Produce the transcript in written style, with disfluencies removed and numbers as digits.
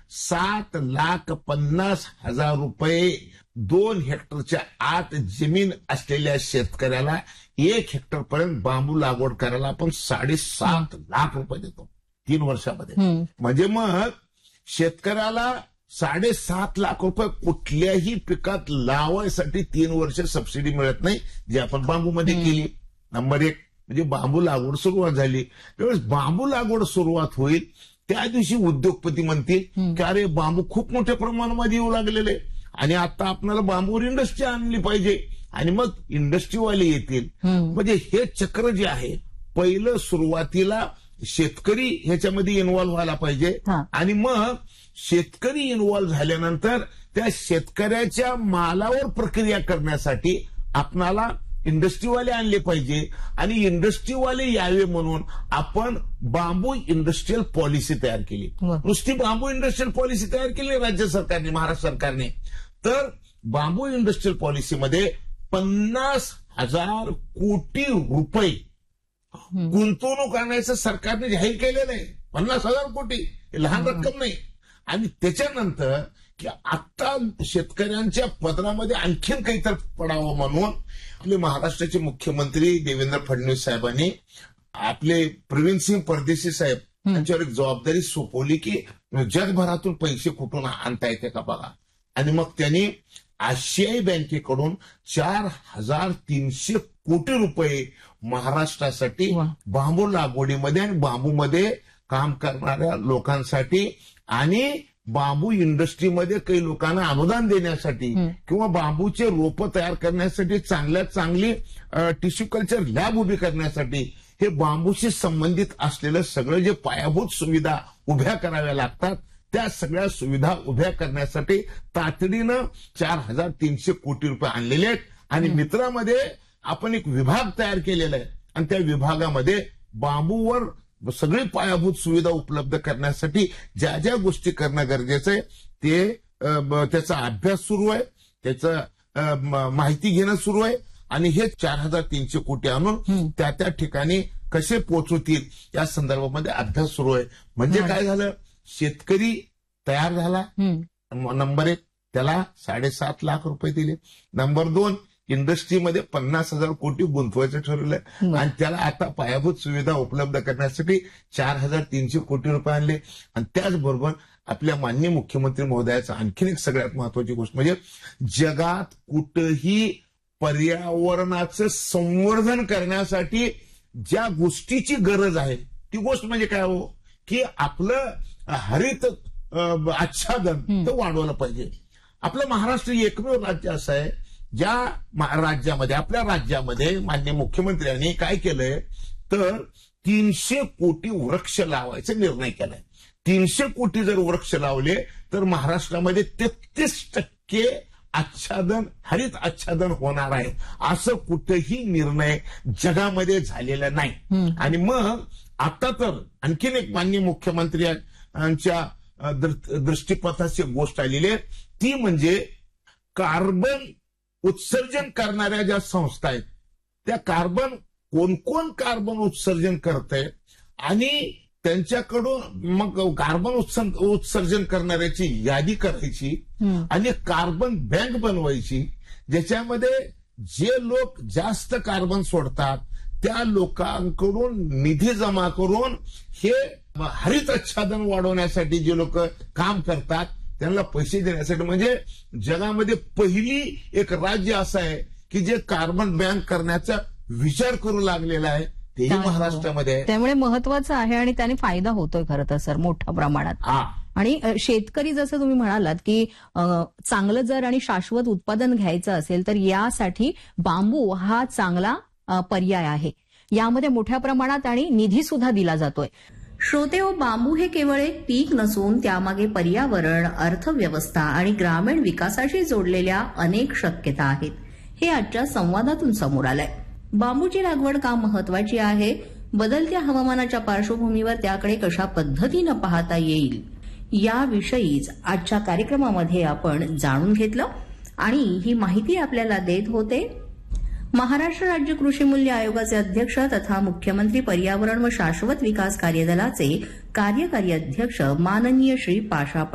7,50,000 रुपये 2 हेक्टरच्या आत जमीन असलेल्या शेतकऱ्याला 1 हेक्टर पर्यंत बांबू लागवड करायला आपण 7.5 लाख रुपये देतो 3 वर्षामध्ये. म्हणजे मग शेतकऱ्याला 7.5 लाख रुपये कुठल्याही पिकात लावायसाठी 3 वर्ष सबसिडी मिळत नाही, जी आपण बांबूमध्ये केली. नंबर 1 म्हणजे बांबू लागवड सुरुवात झाली. त्यावेळेस बांबू लागवड सुरुवात होईल त्या दिवशी उद्योगपती म्हणतील की अरे बांबू खूप मोठ्या प्रमाणामध्ये येऊ लागलेले आणि आता आपल्याला बांबूवर इंडस्ट्री आणली पाहिजे आणि मग इंडस्ट्रीवाले येतील. म्हणजे हे चक्र जे आहे पहिलं सुरुवातीला शेतकरी ह्याच्यामध्ये इन्व्हॉल्व्ह व्हायला पाहिजे आणि मग शेतकरी इन्व्हॉल्व्ह झाल्यानंतर त्या शेतकऱ्याच्या मालावर प्रक्रिया करण्यासाठी आपणाला इंडस्ट्रीवाले आणले पाहिजे आणि इंडस्ट्रीवाले यावे म्हणून आपण बांबू इंडस्ट्रीयल पॉलिसी तयार केली. नुसती बांबू इंडस्ट्रीयल पॉलिसी तयार केली राज्य सरकारने, महाराष्ट्र सरकारने. तर बांबू इंडस्ट्रीयल पॉलिसीमध्ये 50,000 कोटी रुपये गुंतवणूक करण्याचं सरकारने जाहीर केलेलं आहे. 50,000 कोटी लहान रक्कम नाही. आणि त्याच्यानंतर की आता शेतकऱ्यांच्या पदरामध्ये आणखीन काहीतरी पडावं म्हणून आपले महाराष्ट्राचे मुख्यमंत्री देवेंद्र फडणवीस साहेबांनी आपले प्रवीणसिंह परदेशी साहेब यांच्यावर एक जबाबदारी सोपवली की जगभरातून पैसे कुठून आणता येते का बघा. आणि मग त्यांनी आशियाई बँकेकडून 4,300 कोटी रुपये महाराष्ट्रासाठी बांबू लागवडीमध्ये आणि बांबूमध्ये काम करणाऱ्या लोकांसाठी आणि बांबू इंडस्ट्रीमध्ये काही लोकांना अनुदान देण्यासाठी किंवा बांबूचे रोपं तयार करण्यासाठी चांगल्यात चांगली टिश्यू कल्चर लॅब उभी करण्यासाठी हे बांबूशी संबंधित असलेलं सगळं जे पायाभूत सुविधा उभ्या कराव्या लागतात त्या सगळ्या सुविधा उभ्या करण्यासाठी तातडीनं 4,300 कोटी रुपये आणलेले आहेत. आणि मित्रामध्ये आपण एक विभाग तयार केलेला आहे आणि त्या विभागामध्ये बांबूवर सगळी पायाभूत सुविधा उपलब्ध करण्यासाठी ज्या ज्या गोष्टी करणं गरजेचं आहे ते त्याचा अभ्यास सुरू आहे, त्याचं माहिती घेणं सुरू आहे आणि हे 4,300 कोटी आणून त्या त्या ठिकाणी कसे पोहोचवतील या संदर्भामध्ये अभ्यास सुरू आहे. म्हणजे काय झालं, शेतकरी तयार झाला. नंबर 1 त्याला 7.5 लाख रुपये दिले. नंबर 2 इंडस्ट्रीमध्ये 50,000 कोटी गुंतवायचं ठरवलंय आणि त्याला आता पायाभूत सुविधा उपलब्ध करण्यासाठी 4,300 कोटी रुपये आणले. आणि त्याचबरोबर आपल्या माननीय मुख्यमंत्री महोदयाचं आणखीन एक सगळ्यात महत्वाची गोष्ट म्हणजे जगात कुठंही पर्यावरणाचं संवर्धन करण्यासाठी ज्या गोष्टीची गरज आहे ती गोष्ट म्हणजे काय हो की आपलं हरित आच्छादन ते वाढवलं पाहिजे. आपलं महाराष्ट्र एकमेव राज्य असं आहे ज्या राज्यामध्ये आपल्या राज्यामध्ये माननीय मुख्यमंत्र्यांनी काय केलंय तर 300 कोटी वृक्ष लावायचा निर्णय केलाय. 300 कोटी जर वृक्ष लावले तर महाराष्ट्रामध्ये 33% आच्छादन हरित आच्छादन होणार आहे. असं कुठेही निर्णय जगामध्ये झालेला नाही. आणि मग आता तर आणखीन एक माननीय मुख्यमंत्र्यांच्या दृष्टीपथाची गोष्ट आलेली आहे ती म्हणजे कार्बन उत्सर्जन करणाऱ्या ज्या संस्था आहेत त्या कार्बन कोण कार्बन उत्सर्जन करतंय आणि त्यांच्याकडून मग कार्बन उत्सर्जन करणाऱ्याची यादी करायची आणि कार्बन बँक बनवायची ज्याच्यामध्ये जे लोक जास्त कार्बन सोडतात त्या लोकांकडून निधी जमा करून हे हरित आच्छादन वाढवण्यासाठी जे लोक काम करतात त्यांना पैसे देण्यासाठी. म्हणजे जगामध्ये पहिली एक राज्य असं आहे की जे कार्बन बँक करण्याचा विचार करू लागलेला आहे तेही महाराष्ट्रामध्ये आहे. त्यामुळे महत्वाचं आहे आणि त्याने फायदा होतोय खरं तर सर मोठ्या प्रमाणात. आणि शेतकरी जसं तुम्ही म्हणालात की चांगलं जर आणि शाश्वत उत्पादन घ्यायचं असेल तर यासाठी बांबू हा चांगला पर्याय आहे. यामध्ये मोठ्या प्रमाणात आणि निधी सुद्धा दिला जातोय. श्रोतेहो, बांबू हे केवळ एक पीक नसून त्यामागे पर्यावरण, अर्थव्यवस्था आणि ग्रामीण विकासाशी जोडलेल्या अनेक शक्यता आहेत हे आजच्या संवादातून समोर आलंय. बांबूची लागवड का महत्वाची आहे, बदलत्या हवामानाच्या पार्श्वभूमीवर त्याकडे कशा पद्धतीनं पाहता येईल याविषयीच आजच्या कार्यक्रमामध्ये आपण जाणून घेतलं. आणि ही माहिती आपल्याला देत होते महाराष्ट्र राज्य कृषी मूल्य आयोगाचे अध्यक्ष तथा मुख्यमंत्री पर्यावरण व शाश्वत विकास कार्यदलाचे कार्यकारी अध्यक्ष माननीय श्री पाशा